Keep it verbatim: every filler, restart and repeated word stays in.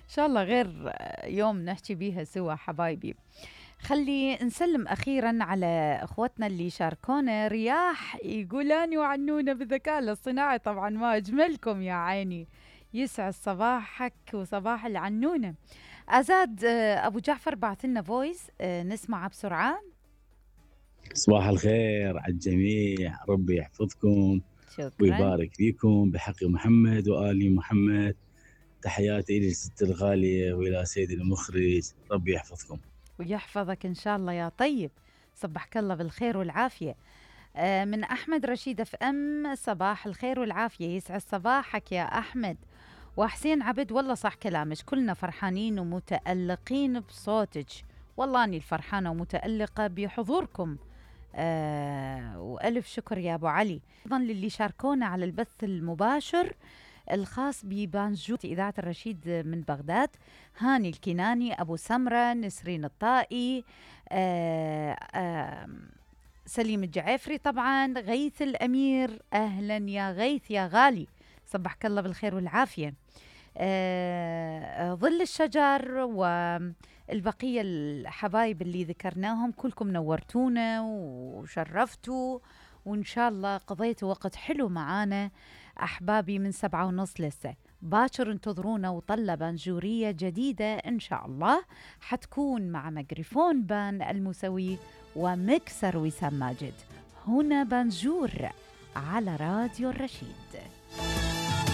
شاء الله غير يوم نحكي بيها سوا حبايبي. خلي نسلم أخيرا على أخوتنا اللي شاركونا. رياح يقولان وعنونا بالذكاء الاصطناعي، طبعا ما أجملكم يا عيني. يسعد صباحك وصباح العنونة. أزاد آه، أبو جعفر بعث لنا فويس آه، نسمعه بسرعة. صباح الخير على الجميع، ربي يحفظكم شكرا. ويبارك فيكم بحق محمد وآل محمد. تحياتي إلى الست الغالية وإلى سيد المخرج، ربي يحفظكم. ويحفظك إن شاء الله يا طيب. صبحك الله بالخير والعافية. آه، من أحمد رشيد اف ام، صباح الخير والعافية، يسعد صباحك يا أحمد. وحسين عبد، والله صح كلامك، كلنا فرحانين ومتألقين بصوتك. والله أني الفرحانة ومتألقة بحضوركم. آه وألف شكر يا أبو علي. أيضا للي شاركونا على البث المباشر الخاص ببانجو إذاعة الرشيد من بغداد: هاني الكناني، أبو سمرة، نسرين الطائي، آه آه سليم الجعيفري، طبعا غيث الأمير. أهلا يا غيث يا غالي، صبحك الله بالخير والعافية. آه آه، ظل الشجر والبقية الحبايب اللي ذكرناهم كلكم نورتونا وشرفتوا، وإن شاء الله قضيتوا وقت حلو معانا أحبابي. من سبعة ونص لسه باكر انتظرونا، وطلة بانجورية جديدة إن شاء الله حتكون مع ميكروفون بان المسوي ومكسر وسام ماجد. هنا بانجور على راديو الرشيد.